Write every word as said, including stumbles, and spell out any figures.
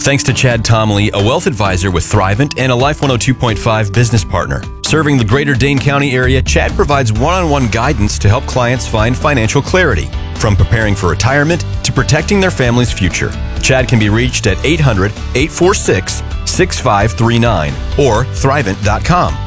Thanks to Chad Tomley, a wealth advisor with Thrivent and a Life one oh two point five business partner. Serving the greater Dane County area, Chad provides one-on-one guidance to help clients find financial clarity, from preparing for retirement to protecting their family's future. Chad can be reached at eight hundred, eight four six, six five three nine or thrivent dot com.